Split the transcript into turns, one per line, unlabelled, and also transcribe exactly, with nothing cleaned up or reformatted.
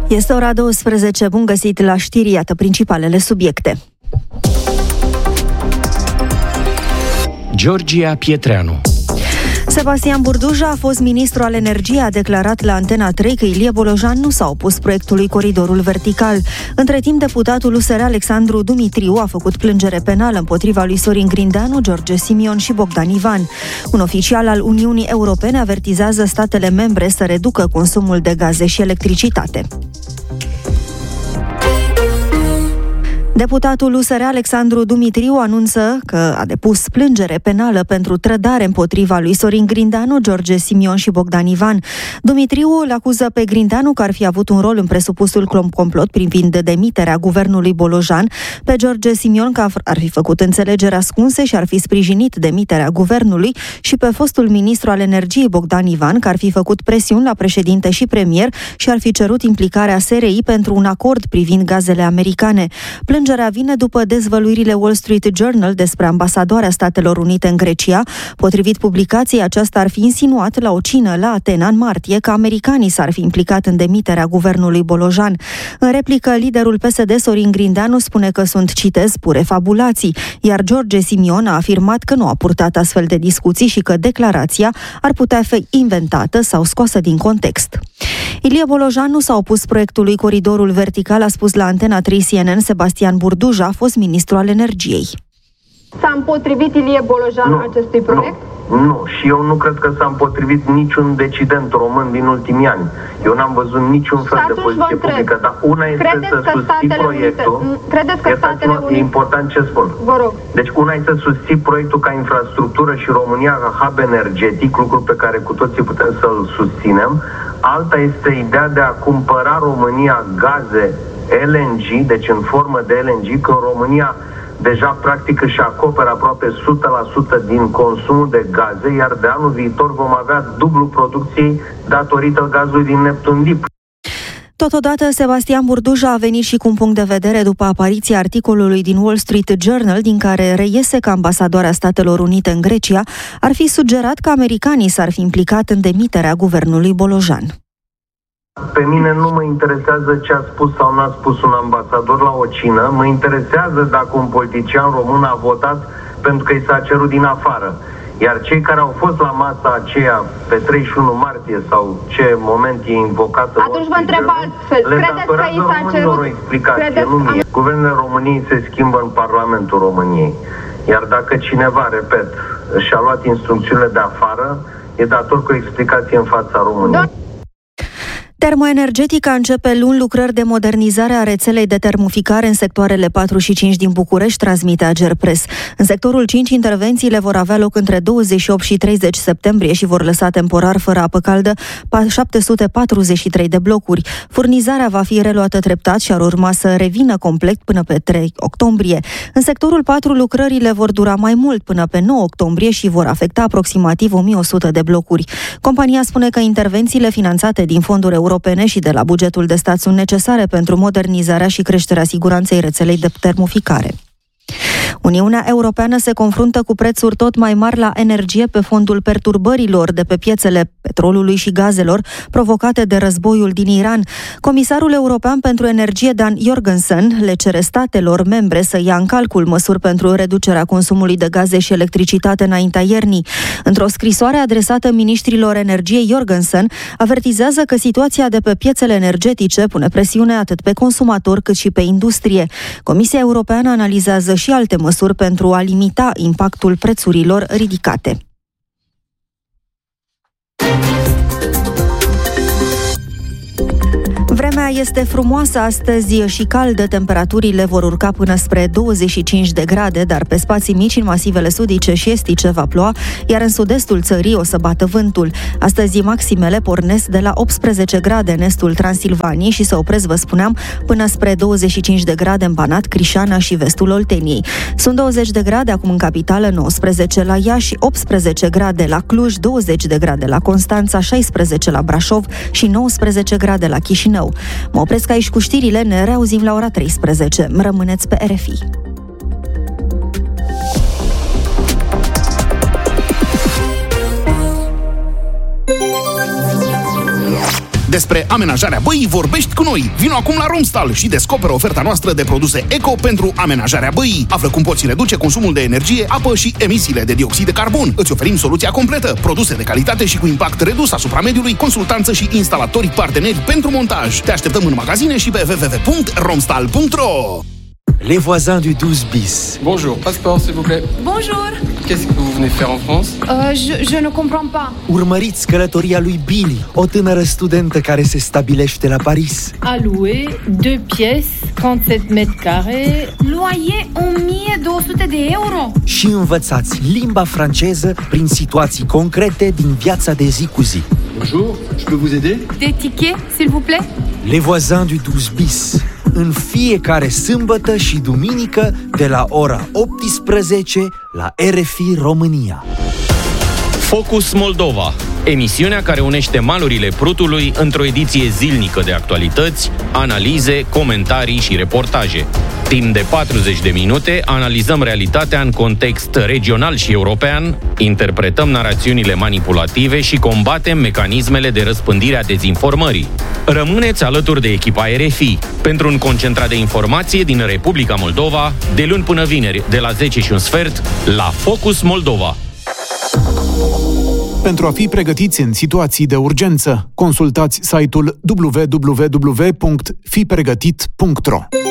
Este ora douăsprezece, bun găsit la știri, iată principalele subiecte.
Georgia Pietreanu.
Sebastian Burduja a fost ministru al energiei, a declarat la Antena trei că Ilie Bolojan nu s-a opus proiectului Coridorul Vertical. Între timp, deputatul U S R Alexandru Dumitriu a făcut plângere penală împotriva lui Sorin Grindeanu, George Simion și Bogdan Ivan. Un oficial al Uniunii Europene avertizează statele membre să reducă consumul de gaze și electricitate. Deputatul U S R Alexandru Dumitriu anunță că a depus plângere penală pentru trădare împotriva lui Sorin Grindeanu, George Simion și Bogdan Ivan. Dumitriu îl acuză pe Grindeanu că ar fi avut un rol în presupusul complot privind demiterea guvernului Bolojan, pe George Simion că ar fi făcut înțelegeri ascunse și ar fi sprijinit demiterea guvernului și pe fostul ministru al energiei Bogdan Ivan că ar fi făcut presiuni la președinte și premier și ar fi cerut implicarea S R I pentru un acord privind gazele americane. Plângerea vine după dezvăluirile Wall Street Journal despre ambasadoarea Statelor Unite în Grecia. Potrivit publicației, aceasta ar fi insinuat la o cină la Atena în martie că americanii s-ar fi implicat în demiterea guvernului Bolojan. În replică, liderul P S D, Sorin Grindeanu, spune că sunt, citez, pure fabulații, iar George Simion a afirmat că nu a purtat astfel de discuții și că declarația ar putea fi inventată sau scoasă din context. Ilie Bolojan nu s-a opus proiectului Coridorul Vertical, a spus la Antena trei C N N Sebastian Burduja, a fost ministru al energiei.
S-a împotrivit Ilie Bolojan nu, acestui proiect?
Nu, nu, și eu nu cred că s-a împotrivit niciun decident român din ultimii ani. Eu n-am văzut niciun fel de poziție publică, dar una este să susții proiectul.
Unite, credeți că Statele Unite...
E important ce spun.
Vă rog.
Deci una este să susții proiectul ca infrastructură și România ca hub energetic, lucru pe care cu toții putem să-l susținem. Alta este ideea de a cumpăra România gaze L N G, deci în formă de L N G, că România deja practic își acoperă aproape o sută la sută din consumul de gaze, iar de anul viitor vom avea dublu producției datorită gazului din Neptun Deep.
Totodată, Sebastian Burduja a venit și cu un punct de vedere după apariția articolului din Wall Street Journal, din care reiese că ambasadoarea Statelor Unite în Grecia ar fi sugerat că americanii s-ar fi implicat în demiterea guvernului Bolojan.
Pe mine nu mă interesează ce a spus sau nu a spus un ambasador la o cină, mă interesează dacă un politician român a votat pentru că i s-a cerut din afară. Iar cei care au fost la masa aceea pe treizeci și unu martie sau ce moment e invocată...
Atunci vă întreb altfel. Credeți că i s-a cerut...
o explicație, Credeți... nu mie. Guvernele României se schimbă în Parlamentul României. Iar dacă cineva, repet, și-a luat instrucțiunile de afară, e dator cu o explicație în fața României. Do-
Termoenergetica începe luni lucrări de modernizare a rețelei de termoficare în sectoarele patru și cinci din București, transmite Agerpres. În sectorul cinci, intervențiile vor avea loc între douăzeci și opt și treizeci septembrie și vor lăsa temporar fără apă caldă șapte sute patruzeci și trei de blocuri. Furnizarea va fi reluată treptat și ar urma să revină complet până pe trei octombrie. În sectorul patru, lucrările vor dura mai mult, până pe nouă octombrie, și vor afecta aproximativ o mie o sută de blocuri. Compania spune că intervențiile finanțate din fonduri europene și de la bugetul de stat sunt necesare pentru modernizarea și creșterea siguranței rețelei de termoficare. Uniunea Europeană se confruntă cu prețuri tot mai mari la energie pe fondul perturbărilor de pe piețele petrolului și gazelor provocate de războiul din Iran. Comisarul European pentru Energie Dan Jorgensen le cere statelor membre să ia în calcul măsuri pentru reducerea consumului de gaze și electricitate înaintea iernii. Într-o scrisoare adresată ministrilor energiei, Jorgensen avertizează că situația de pe piețele energetice pune presiune atât pe consumatori cât și pe industrie. Comisia Europeană analizează și alte măsuri pentru a limita impactul prețurilor ridicate. Vremea este frumoasă astăzi și caldă, temperaturile vor urca până spre douăzeci și cinci de grade, dar pe spații mici în masivele sudice și estice va ploua, iar în sud-estul țării o să bată vântul. Astăzi maximele pornesc de la optsprezece grade în estul Transilvaniei și se opresc, vă spuneam, până spre douăzeci și cinci de grade în Banat, Crișana și vestul Olteniei. Sunt douăzeci de grade acum în capitală, nouăsprezece la Iași, optsprezece grade la Cluj, douăzeci de grade la Constanța, șaisprezece la Brașov și nouăsprezece grade la Chișinău. Mă opresc aici cu știrile, ne reauzim la ora treisprezece. Rămâneți pe R F I.
De Despre amenajarea băii vorbești cu noi. Vino acum la Romstal și descoperă oferta noastră de produse eco pentru amenajarea băii. Află cum poți reduce consumul de energie, apă și emisiile de dioxid de carbon. Îți oferim soluția completă, produse de calitate și cu impact redus asupra mediului, consultanță și instalatori parteneri pentru montaj. Te așteptăm în magazine și pe w w w punct romstal punct r o.
Les voisins du douze bis.
Bonjour, passeport s'il vous plaît.
Bonjour.
Qu'est-ce que vous venez faire en France?
Uh, je, je ne comprends pas.
Urmăriți călătoria lui Billy, o tânără studentă care se stabilește la Paris.
À louer, deux pièces, trente-sept mètres carrés.
Loyer o mie două sute de euro.
Și învățați limba franceză prin situații concrete din viața de zi cu zi.
Bonjour, je peux vous aider?
Des tickets, s'il vous plaît?
Les voisins du douze bis. În fiecare sâmbătă și duminică de la ora optsprezece la R F I România.
Focus Moldova, emisiunea care unește malurile Prutului într-o ediție zilnică de actualități, analize, comentarii și reportaje. Timp de patruzeci de minute analizăm realitatea în context regional și european, interpretăm narațiunile manipulative și combatem mecanismele de răspândire a dezinformării. Rămâneți alături de echipa R F I pentru un concentrat de informație din Republica Moldova, de luni până vineri, de la zece și un sfert, la Focus Moldova.
Pentru a fi pregătiți în situații de urgență, consultați site-ul w w w punct fi pregătit punct r o.